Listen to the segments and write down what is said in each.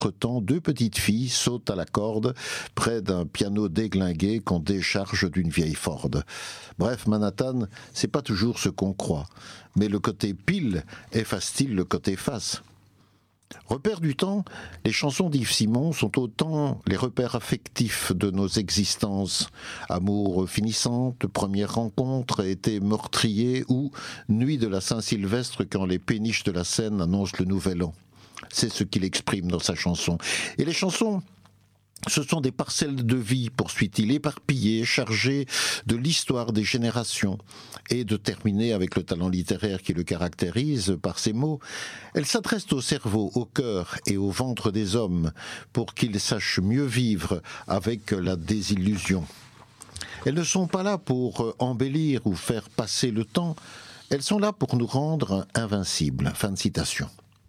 Entre-temps, deux petites filles sautent à la corde près d'un piano déglingué qu'on décharge d'une vieille Ford. Bref, Manhattan, c'est pas toujours ce qu'on croit. Mais le côté pile efface-t-il le côté face ? Repères du temps, les chansons d'Yves Simon sont autant les repères affectifs de nos existences. Amour finissante, première rencontre, été meurtrier ou nuit de la Saint-Sylvestre quand les péniches de la Seine annoncent le nouvel an. C'est ce qu'il exprime dans sa chanson. Et les chansons, ce sont des parcelles de vie, poursuit-il, éparpillées, chargées de l'histoire des générations. Et de terminer avec le talent littéraire qui le caractérise par ces mots, elles s'adressent au cerveau, au cœur et au ventre des hommes pour qu'ils sachent mieux vivre avec la désillusion. Elles ne sont pas là pour embellir ou faire passer le temps, elles sont là pour nous rendre invincibles. Fin de citation.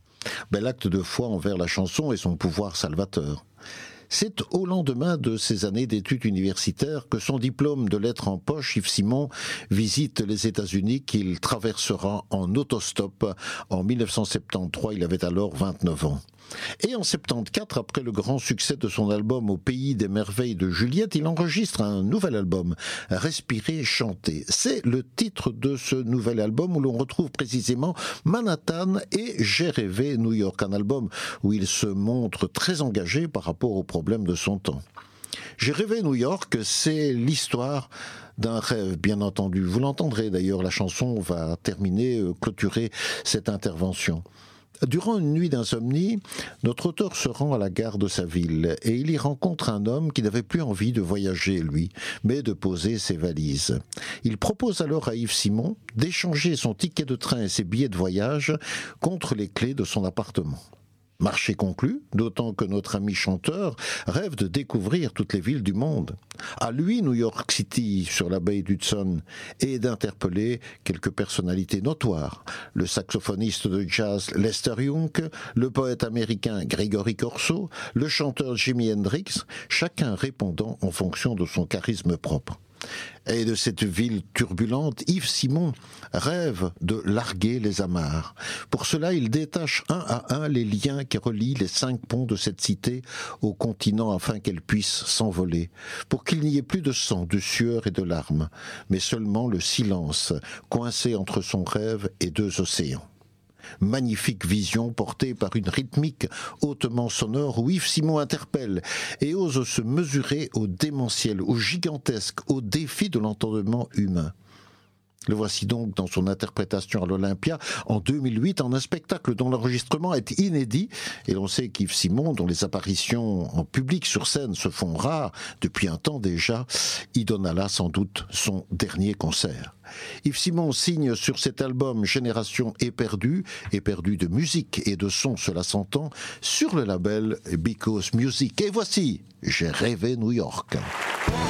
Bel acte de foi envers la chanson et son pouvoir salvateur. C'est au lendemain de ces années d'études universitaires que son diplôme de lettres en poche, Yves Simon visite les États-Unis qu'il traversera en autostop en 1973. Il avait alors 29 ans. Et en 74, après le grand succès de son album Au pays des merveilles de Juliette, il enregistre un nouvel album, Respirer, chanter. C'est le titre de ce nouvel album où l'on retrouve précisément Manhattan et J'ai rêvé New York, un album où il se montre très engagé par rapport aux problèmes de son temps. J'ai rêvé New York, c'est l'histoire d'un rêve, bien entendu. Vous l'entendrez d'ailleurs, la chanson va clôturer cette intervention. Durant une nuit d'insomnie, notre auteur se rend à la gare de sa ville et il y rencontre un homme qui n'avait plus envie de voyager, lui, mais de poser ses valises. Il propose alors à Yves Simon d'échanger son ticket de train et ses billets de voyage contre les clés de son appartement. Marché conclu, d'autant que notre ami chanteur rêve de découvrir toutes les villes du monde. À lui, New York City, sur la baie d'Hudson, et d'interpeller quelques personnalités notoires. Le saxophoniste de jazz Lester Young, le poète américain Gregory Corso, le chanteur Jimi Hendrix, chacun répondant en fonction de son charisme propre. Et de cette ville turbulente, Yves Simon rêve de larguer les amarres. Pour cela, il détache un à un les liens qui relient les 5 ponts de cette cité au continent afin qu'elle puisse s'envoler. Pour qu'il n'y ait plus de sang, de sueur et de larmes, mais seulement le silence, coincé entre son rêve et 2 océans. Magnifique vision portée par une rythmique hautement sonore où Yves Simon interpelle et ose se mesurer au démentiel, au gigantesque, au défi de l'entendement humain. Le voici donc dans son interprétation à l'Olympia en 2008 en un spectacle dont l'enregistrement est inédit et l'on sait qu'Yves Simon, dont les apparitions en public sur scène se font rares depuis un temps déjà, y donna là sans doute son dernier concert. Yves Simon signe sur cet album Génération éperdue de musique et de son, cela s'entend, sur le label Because Music. Et voici J'ai rêvé New York.